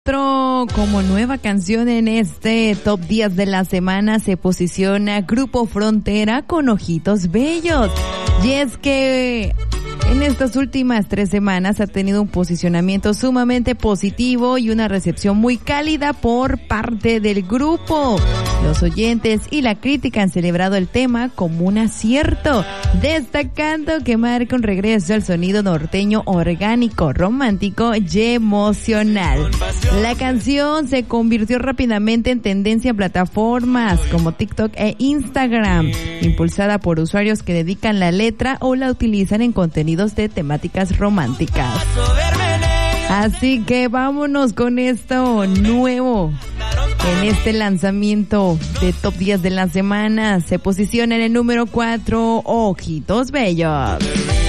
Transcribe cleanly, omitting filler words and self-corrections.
4, como nueva canción en este Top 10 de la semana, se posiciona Grupo Frontera con Ojitos Bellos. Y es que en estas últimas 3 semanas ha tenido un posicionamiento sumamente positivo y una recepción muy cálida por parte del grupo. Los oyentes y la crítica han celebrado el tema como un acierto, destacando que marca un regreso al sonido norteño orgánico, romántico y emocional. La canción se convirtió rápidamente en tendencia en plataformas como TikTok e Instagram, impulsada por usuarios que dedican la letra o la utilizan en contenidos de temáticas románticas. Así que vámonos con esto nuevo. En este lanzamiento de Top 10 de la semana se posiciona en el número 4, Ojitos Bellos.